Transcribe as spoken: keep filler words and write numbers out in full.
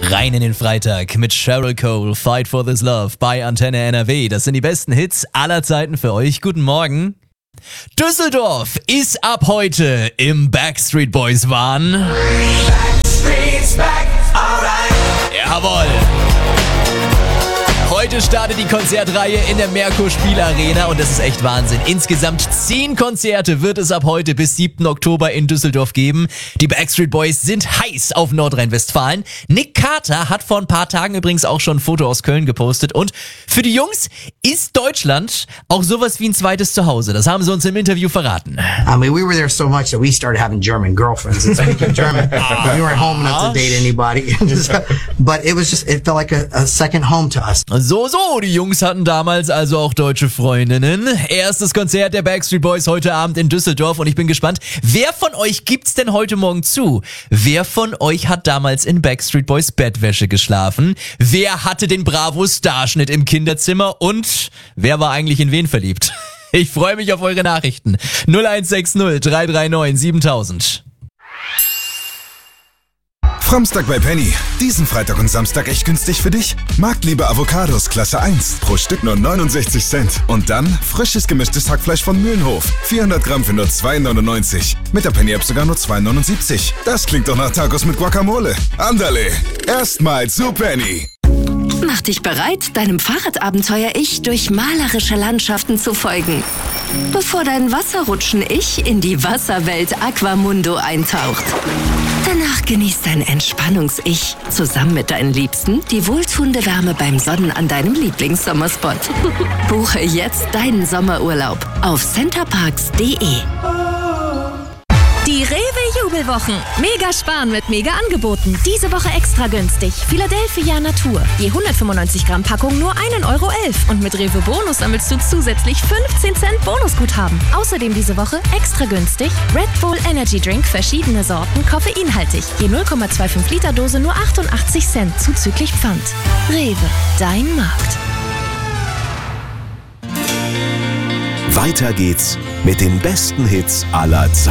Rein in den Freitag mit Sheryl Cole, Fight for This Love bei Antenne N R W. Das sind die besten Hits aller Zeiten für euch. Guten Morgen. Düsseldorf ist ab heute im Backstreet Boys Wahn. Backstreet's back, alright. Jawohl. Heute startet die Konzertreihe in der Merkur Spielarena und das ist echt Wahnsinn. Insgesamt zehn Konzerte wird es ab heute bis siebten Oktober in Düsseldorf geben. Die Backstreet Boys sind heiß auf Nordrhein-Westfalen. Nick Carter hat vor ein paar Tagen übrigens auch schon ein Foto aus Köln gepostet. Und für die Jungs ist Deutschland auch sowas wie ein zweites Zuhause. Das haben sie uns im Interview verraten. I mean, we were there so much that we started having German girlfriends and speaking German. We weren't home enough to date anybody. But it was just, it felt like a, a second home to us. So, so, die Jungs hatten damals also auch deutsche Freundinnen. Erstes Konzert der Backstreet Boys heute Abend in Düsseldorf und ich bin gespannt, wer von euch gibt's denn heute Morgen zu? Wer von euch hat damals in Backstreet Boys Bettwäsche geschlafen? Wer hatte den Bravo-Starschnitt im Kinderzimmer und wer war eigentlich in wen verliebt? Ich freue mich auf eure Nachrichten. null eins sechs null drei drei neun siebentausend. Samstag bei Penny. Diesen Freitag und Samstag echt günstig für dich? Marktliebe Avocados Klasse eins. Pro Stück nur neunundsechzig Cent. Und dann frisches gemischtes Hackfleisch von Mühlenhof. vierhundert Gramm für nur zwei neunundneunzig. Mit der Penny-App sogar nur zwei neunundsiebzig. Das klingt doch nach Tacos mit Guacamole. Andale. Erstmal zu Penny. Mach dich bereit, deinem Fahrradabenteuer-Ich durch malerische Landschaften zu folgen. Bevor dein Wasserrutschen-Ich in die Wasserwelt Aquamundo eintaucht. Danach genießt dein Entspannungs-Ich zusammen mit deinen Liebsten die wohltuende Wärme beim Sonnen an deinem Lieblingssommerspot. Buche jetzt deinen Sommerurlaub auf centerparks punkt de. Die Rewe-Jubelwochen. Mega sparen mit Mega-Angeboten. Diese Woche extra günstig. Philadelphia Natur. Je hundertfünfundneunzig Gramm Packung nur ein Euro elf. Und mit Rewe Bonus sammelst du zusätzlich fünfzehn Cent Bonusguthaben. Außerdem diese Woche extra günstig Red Bull Energy Drink, verschiedene Sorten, koffeinhaltig. Je null Komma fünfundzwanzig Liter Dose nur achtundachtzig Cent zuzüglich Pfand. Rewe, dein Markt. Weiter geht's mit den besten Hits aller Zeiten.